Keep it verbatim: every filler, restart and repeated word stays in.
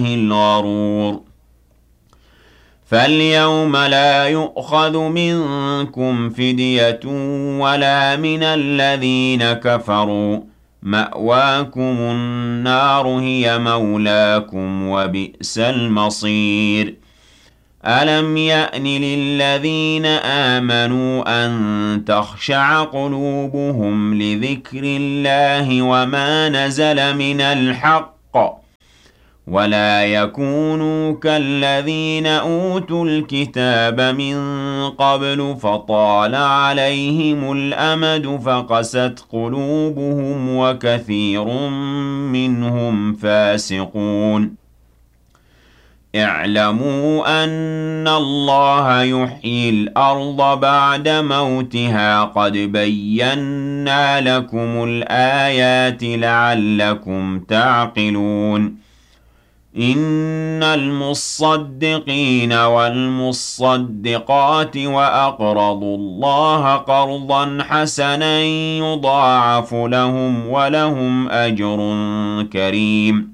الغرور فاليوم لا يؤخذ منكم فدية ولا من الذين كفروا مأواكم النار هي مولاكم وبئس المصير ألم يأن للذين آمنوا أن تخشع قلوبهم لذكر الله وما نزل من الحق ولا يكونوا كالذين أوتوا الكتاب من قبل فطال عليهم الأمد فقست قلوبهم وكثير منهم فاسقون اعلموا أن الله يحيي الأرض بعد موتها قد بينا لكم الآيات لعلكم تعقلون إن المصدقين والمصدقات وأقرضوا الله قرضا حسنا يضاعف لهم ولهم أجر كريم